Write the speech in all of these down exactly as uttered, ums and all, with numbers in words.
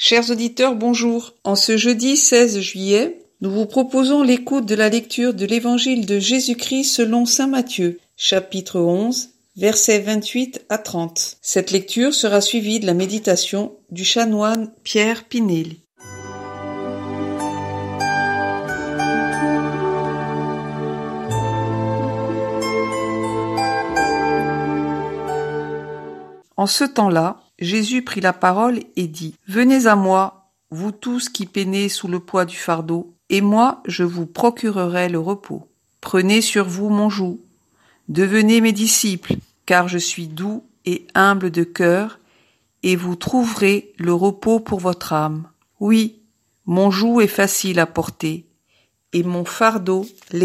Chers auditeurs, bonjour. En ce jeudi seize juillet, nous vous proposons l'écoute de la lecture de l'Évangile de Jésus-Christ selon saint Matthieu, chapitre onze, versets vingt-huit à trente. Cette lecture sera suivie de la méditation du chanoine Pierre Pinelli. En ce temps-là, Jésus prit la parole et dit : « Venez à moi, vous tous qui peinez sous le poids du fardeau, et moi je vous procurerai le repos. Prenez sur vous mon joug, devenez mes disciples, car je suis doux et humble de cœur, et vous trouverez le repos pour votre âme. Oui, mon joug est facile à porter, et mon fardeau léger. »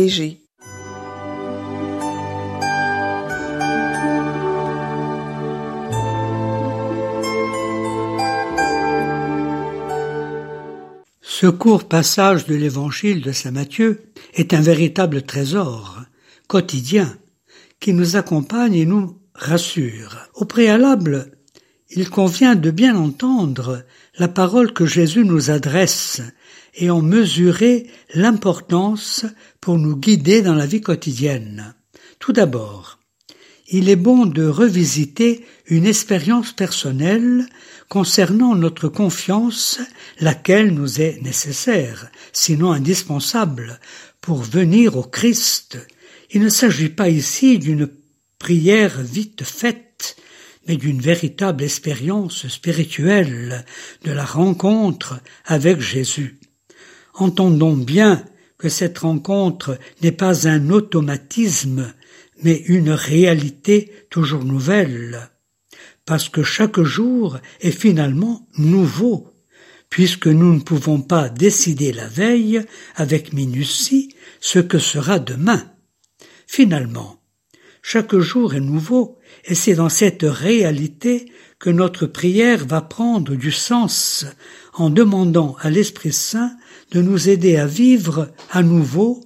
Ce court passage de l'évangile de saint Matthieu est un véritable trésor quotidien qui nous accompagne et nous rassure. Au préalable, il convient de bien entendre la parole que Jésus nous adresse et en mesurer l'importance pour nous guider dans la vie quotidienne. Tout d'abord, il est bon de revisiter une expérience personnelle concernant notre confiance, laquelle nous est nécessaire, sinon indispensable, pour venir au Christ. Il ne s'agit pas ici d'une prière vite faite, mais d'une véritable expérience spirituelle de la rencontre avec Jésus. Entendons bien que cette rencontre n'est pas un automatisme, mais une réalité toujours nouvelle, parce que chaque jour est finalement nouveau, puisque nous ne pouvons pas décider la veille avec minutie ce que sera demain. Finalement, chaque jour est nouveau, et c'est dans cette réalité que notre prière va prendre du sens en demandant à l'Esprit Saint de nous aider à vivre à nouveau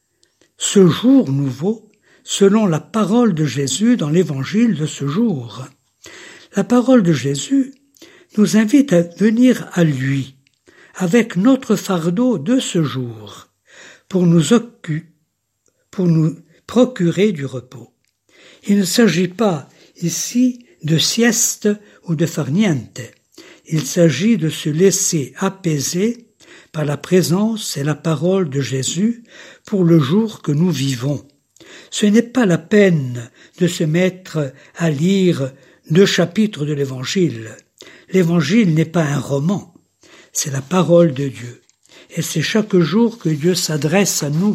ce jour nouveau, selon la parole de Jésus dans l'évangile de ce jour. La parole de Jésus nous invite à venir à lui, avec notre fardeau de ce jour, pour nous occuper, pour nous procurer du repos. Il ne s'agit pas ici de sieste ou de farniente. Il s'agit de se laisser apaiser par la présence et la parole de Jésus pour le jour que nous vivons. Ce n'est pas la peine de se mettre à lire deux chapitres de l'Évangile. L'Évangile n'est pas un roman, c'est la parole de Dieu. Et c'est chaque jour que Dieu s'adresse à nous,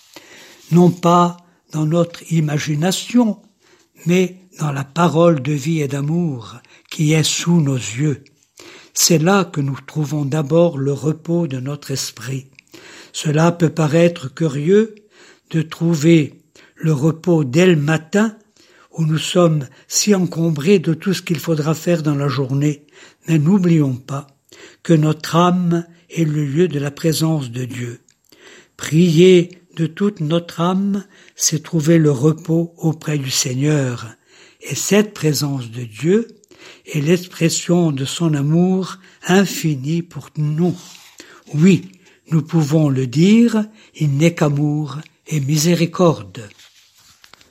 non pas dans notre imagination, mais dans la parole de vie et d'amour qui est sous nos yeux. C'est là que nous trouvons d'abord le repos de notre esprit. Cela peut paraître curieux de trouver le repos dès le matin, où nous sommes si encombrés de tout ce qu'il faudra faire dans la journée. Mais n'oublions pas que notre âme est le lieu de la présence de Dieu. Prier de toute notre âme, c'est trouver le repos auprès du Seigneur. Et cette présence de Dieu est l'expression de son amour infini pour nous. Oui, nous pouvons le dire, il n'est qu'amour et miséricorde.